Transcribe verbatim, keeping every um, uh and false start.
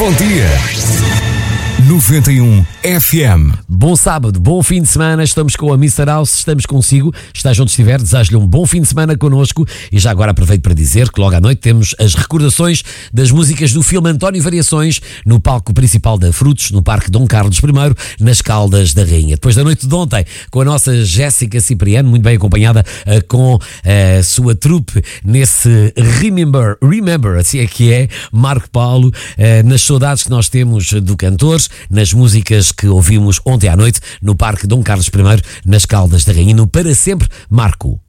Bom dia. noventa e um F M. Bom sábado, bom fim de semana. Estamos com a mister House, estamos consigo. Esteja onde estiver, desejo-lhe um bom fim de semana connosco. E já agora aproveito para dizer que logo à noite temos as recordações das músicas do filme António Variações no palco principal da Frutos, no Parque Dom Carlos I, nas Caldas da Rainha. Depois da noite de ontem, com a nossa Jéssica Cipriano, muito bem acompanhada uh, com a sua trupe nesse Remember, Remember, assim é que é, Marco Paulo, uh, nas saudades que nós temos do cantor, nas músicas que ouvimos ontem à noite no Parque Dom Carlos I, nas Caldas da Rainha, no Para Sempre, Marco.